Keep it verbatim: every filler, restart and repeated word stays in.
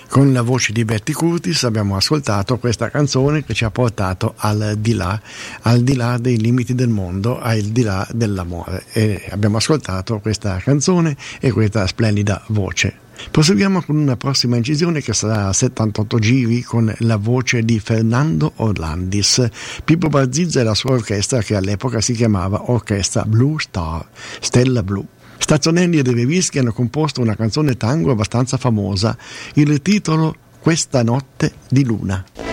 Con la voce di Betty Curtis abbiamo ascoltato questa canzone che ci ha portato al di là, al di là dei limiti del mondo, al di là dell'amore. E abbiamo ascoltato questa canzone e questa splendida voce. Proseguiamo con una prossima incisione che sarà a settantotto giri con la voce di Fernando Orlandis, Pippo Barzizza e la sua orchestra che all'epoca si chiamava Orchestra Blue Star, Stella Blu. Stazzonelli e De Revischi hanno composto una canzone tango abbastanza famosa, il titolo Questa notte di luna.